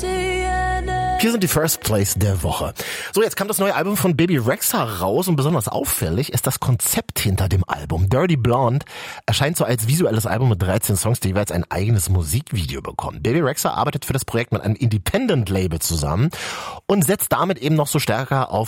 Hier sind die First Place der Woche. So, jetzt kam das neue Album von Bebe Rexha raus und besonders auffällig ist das Konzept hinter dem Album. Dirty Blonde erscheint so als visuelles Album mit 13 Songs, die jeweils ein eigenes Musikvideo bekommen. Bebe Rexha arbeitet für das Projekt mit einem Independent-Label zusammen und setzt damit eben noch so stärker auf